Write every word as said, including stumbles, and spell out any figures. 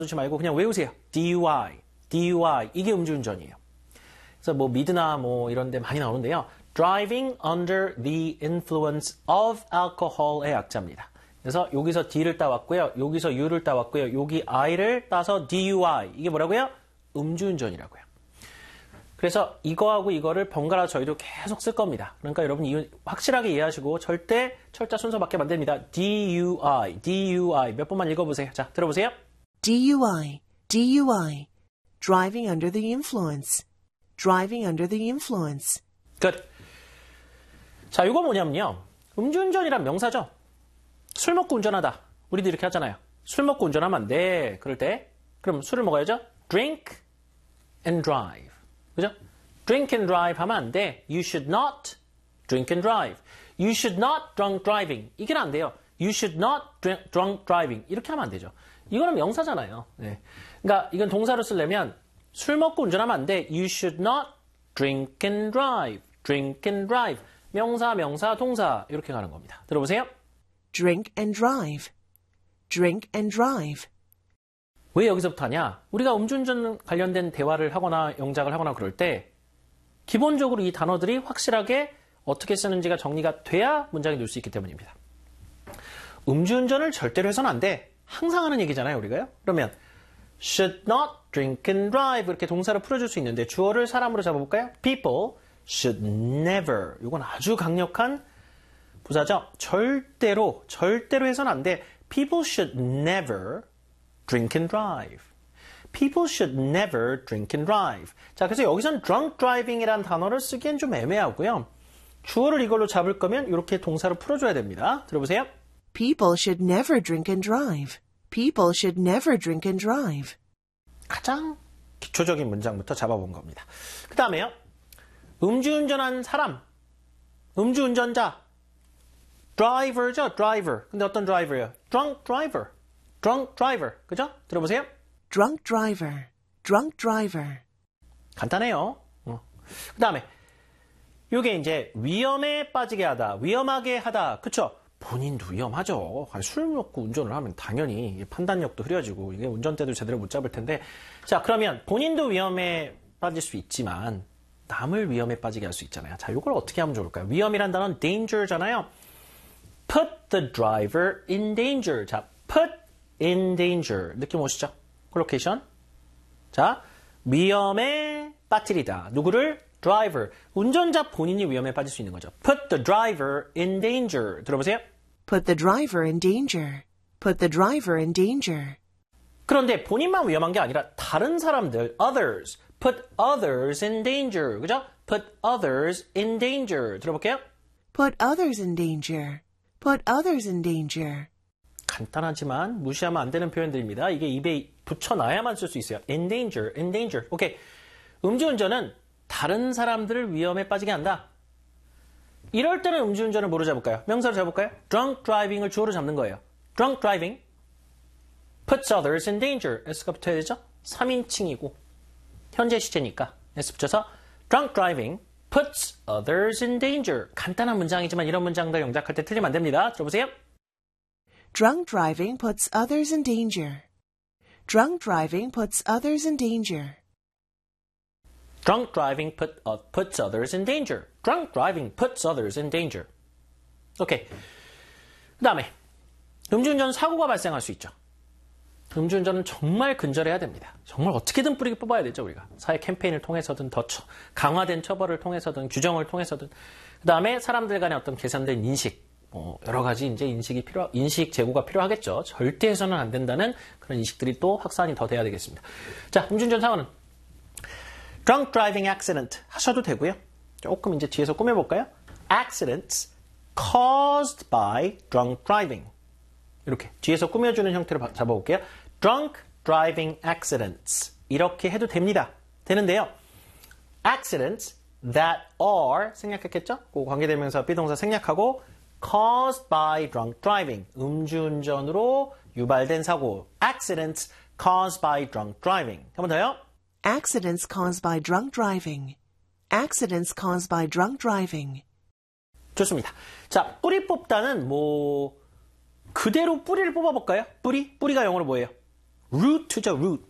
쓰지 말고 그냥 외우세요. 디유아이, 디유아이 이게 음주운전이에요. 그래서 뭐 미드나 뭐 이런 데 많이 나오는데요. Driving under the influence of alcohol의 약자입니다. 그래서 여기서 D를 따왔고요. 여기서 U를 따왔고요. 여기 I를 따서 디유아이. 이게 뭐라고요? 음주운전이라고요. 그래서 이거하고 이거를 번갈아 저희도 계속 쓸 겁니다. 그러니까 여러분 이, 확실하게 이해하시고 절대 철자 순서 맞게 만듭니다. 디유아이, 디유아이 몇 번만 읽어보세요. 자, 들어보세요. 디유아이, 디유아이, driving under the influence, driving under the influence. 끝. 자, 이거 뭐냐면요. 음주운전이란 명사죠. 술 먹고 운전하다. 우리도 이렇게 하잖아요. 술 먹고 운전하면 안 돼. 그럴 때 그럼 술을 먹어야죠. Drink and drive. 그죠? Drink and drive 하면 안 돼. You should not drink and drive. You should not drunk driving. 이게 안 돼요. You should not drink, drunk driving. 이렇게 하면 안 되죠. 이거는 명사잖아요. 네. 그러니까 이건 동사로 쓰려면 술 먹고 운전하면 안 돼. You should not drink and drive. Drink and drive. 명사, 명사, 동사 이렇게 가는 겁니다. 들어보세요. Drink and drive. Drink and drive. 왜 여기서부터 하냐? 우리가 음주운전 관련된 대화를 하거나 영작을 하거나 그럴 때 기본적으로 이 단어들이 확실하게 어떻게 쓰는지가 정리가 돼야 문장에 넣을 수 있기 때문입니다. 음주운전을 절대로 해서는 안 돼. 항상 하는 얘기잖아요, 우리가요. 그러면 should not drink and drive 이렇게 동사로 풀어줄 수 있는데 주어를 사람으로 잡아볼까요? People should never. 이건 아주 강력한 부사죠. 절대로, 절대로 해서는 안 돼. People should never drink and drive. People should never drink and drive. 자, 그래서 여기선 drunk driving이라는 단어를 쓰기엔 좀 애매하고요. 주어를 이걸로 잡을 거면 이렇게 동사로 풀어줘야 됩니다. 들어보세요. People should never drink and drive. People should never drink and drive. 가장 기초적인 문장부터 잡아본 겁니다. 그 다음에요. 음주운전한 사람. 음주운전자. driver죠, driver. 근데 어떤 driver예요? drunk driver. drunk driver. 그죠? 들어보세요. Drunk driver. Drunk driver. 간단해요. 어. 그 다음에 이게 이제 위험에 빠지게 하다, 위험하게 하다. 그쵸? 본인도 위험하죠. 술 먹고 운전을 하면 당연히 판단력도 흐려지고 이게 운전대도 제대로 못 잡을 텐데. 자, 그러면 본인도 위험에 빠질 수 있지만 남을 위험에 빠지게 할 수 있잖아요. 자, 이걸 어떻게 하면 좋을까요? 위험이란 단어는 danger잖아요. Put the driver in danger. 자, put in danger. 느낌 오시죠? 콜로케이션. 자, 위험에 빠뜨리다. 누구를? driver. 운전자 본인이 위험에 빠질 수 있는 거죠. Put the driver in danger. 들어보세요. Put the driver in danger. Put the driver in danger. 그런데 본인만 위험한 게 아니라 다른 사람들, others. Put others in danger. 그죠? Put others in danger. 들어볼게요. Put others in danger. Put others in danger. 간단하지만 무시하면 안 되는 표현들입니다. 이게 입에 붙여놔야만 쓸 수 있어요. in danger, in danger. 오케이. 음주운전은 다른 사람들을 위험에 빠지게 한다. 이럴 때는 음주운전을 뭐로 잡을까요? 명사로 잡을까요? drunk driving을 주어로 잡는 거예요. drunk driving puts others in danger. S가 붙어야 되죠? 삼인칭이고 현재 시제니까 S 붙여서 drunk driving puts others in danger. 간단한 문장이지만 이런 문장들 영작할 때 틀리면 안 됩니다. 들어보세요. Drunk driving puts others in danger. Drunk driving puts others in danger. Drunk driving put, uh, puts others in danger. Drunk driving puts others in danger. 오케이. 그 다음에 음주운전 사고가 발생할 수 있죠. 음주운전은 정말 근절해야 됩니다. 정말 어떻게든 뿌리게 뽑아야 되죠, 우리가. 사회 캠페인을 통해서든 더 처, 강화된 처벌을 통해서든 규정을 통해서든. 그 다음에 사람들 간의 어떤 개선된 인식, 뭐 여러 가지 이제 인식이 필요, 인식 제고가 필요하겠죠. 절대 해서는 안 된다는 그런 인식들이 또 확산이 더 돼야 되겠습니다. 자, 음주운전 사고는 drunk driving accident 하셔도 되고요. 조금 이제 뒤에서 꾸며볼까요? accidents caused by drunk driving. 이렇게 뒤에서 꾸며주는 형태로 잡아볼게요. drunk driving accidents. 이렇게 해도 됩니다. 되는데요. accidents that are 생략했겠죠? 그 관계대명사 비동사 생략하고 caused by drunk driving. 음주운전으로 유발된 사고. accidents caused by drunk driving. 한 번 더요. Accidents caused by drunk driving. Accidents caused by drunk driving. 좋습니다. 자, 뿌리 뽑다는 뭐 그대로 뿌리를 뽑아볼까요? 뿌리? 뿌리가 영어로 뭐예요? rute죠, route.